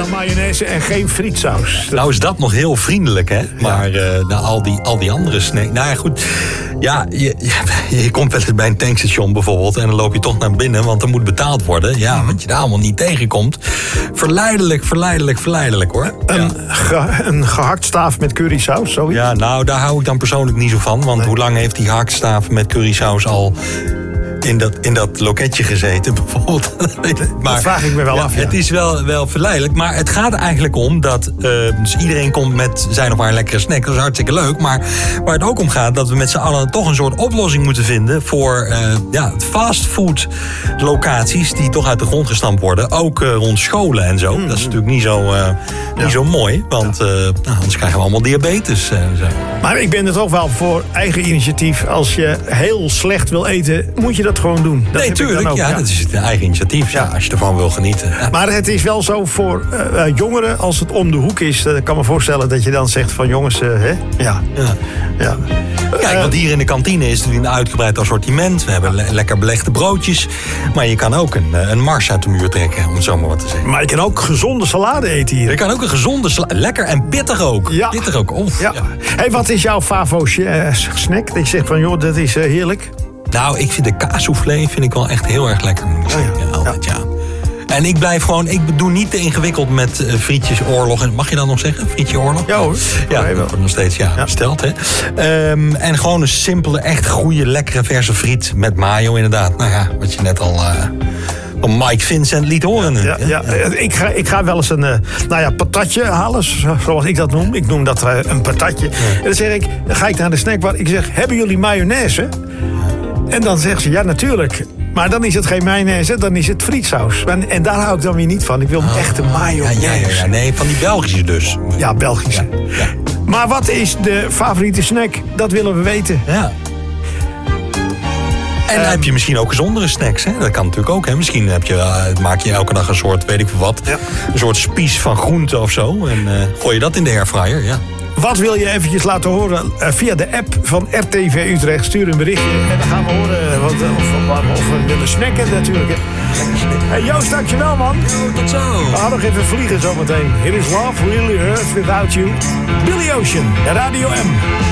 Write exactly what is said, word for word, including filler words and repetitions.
dan mayonaise en geen frietsaus. Nou is dat nog heel vriendelijk, hè? Maar uh, nou, al, die, al die andere snacks... Nou ja, goed. Ja, je, je, je komt wel eens bij een tankstation bijvoorbeeld... en dan loop je toch naar binnen, want er moet betaald worden. Ja, mm-hmm. wat je daar allemaal niet tegenkomt. Verleidelijk, verleidelijk, verleidelijk, hoor. Een, ja. ge, een gehaktstaaf met currysaus, zoiets? Ja, nou, daar hou ik dan persoonlijk niet zo van. Want nee. hoe lang heeft die gehaktstaaf met currysaus al... In dat, in dat loketje gezeten, bijvoorbeeld. Maar, dat vraag ik me wel ja, af. Ja. Het is wel, wel verleidelijk. Maar het gaat eigenlijk om dat... Uh, dus iedereen komt met zijn of haar lekkere snack. Dat is hartstikke leuk. Maar waar het ook om gaat... dat we met z'n allen toch een soort oplossing moeten vinden... voor uh, ja, fastfood locaties... die toch uit de grond gestampt worden. Ook uh, rond scholen en zo. Mm. Dat is natuurlijk niet zo, uh, niet ja. zo mooi. Want uh, nou, anders krijgen we allemaal diabetes. Uh, zo. Maar ik ben er toch wel voor eigen initiatief. Als je heel slecht wil eten... moet je dat gewoon doen. Dat nee, tuurlijk. Ook, ja, ja, dat is het eigen initiatief. Ja, als je ervan wil genieten. Ja. Maar het is wel zo voor uh, jongeren, als het om de hoek is... Uh, kan me voorstellen dat je dan zegt van jongens, uh, hè? Ja. ja. ja. Kijk, want hier in de kantine is het een uitgebreid assortiment. We hebben le- lekker belegde broodjes. Maar je kan ook een, een mars uit de muur trekken, om het zo maar wat te zeggen. Maar je kan ook gezonde salade eten hier. Je kan ook een gezonde salade. Lekker en pittig ook. Ja. Pittig ook. Oef, ja. Ja. Hey, wat is jouw favo uh, snack? Dat je zegt van joh, dat is uh, heerlijk. Nou, ik vind de kaassoufflé vind ik wel echt heel erg lekker. Moet ik zeggen. Oh ja. Ja, altijd, ja. En ik blijf gewoon, ik doe niet te ingewikkeld met uh, frietjesoorlog. Mag je dat nog zeggen? Frietjeoorlog? Ja hoor. Ja, dat wordt nog steeds ja, ja. besteld. Hè? Um, en gewoon een simpele, echt goede, lekkere verse friet met mayo inderdaad. Nou ja, wat je net al... Uh, Om Mike Vincent liet horen. Ja, ja, ja. Ik, ga, ik ga wel eens een uh, nou ja, patatje halen, zoals ik dat noem. Ik noem dat uh, een patatje. Ja. En dan zeg ik, dan ga ik naar de snackbar. Ik zeg, hebben jullie mayonaise? En dan zeggen ze, ja natuurlijk. Maar dan is het geen mayonaise, dan is het frietsaus. En, en daar hou ik dan weer niet van. Ik wil een echte mayonaise. Ja, ja, ja, nee, van die Belgische dus. Ja, Belgische. Ja, ja. Maar wat is de favoriete snack? Dat willen we weten. Ja. En dan um, heb je misschien ook gezondere snacks. Hè? Dat kan natuurlijk ook. Hè? Misschien heb je, uh, maak je elke dag een soort, weet ik veel wat... Ja. een soort spies van groente of zo. En uh, gooi je dat in de airfryer, ja. Wat wil je eventjes laten horen uh, via de app van R T V Utrecht? Stuur een berichtje en dan gaan we horen wat, uh, of, of, of we willen snacken natuurlijk. Hey Joost, dankjewel man. Yo, tot zo. We gaan nog even vliegen zometeen. It is love really hurts without you. Billy Ocean, Radio M.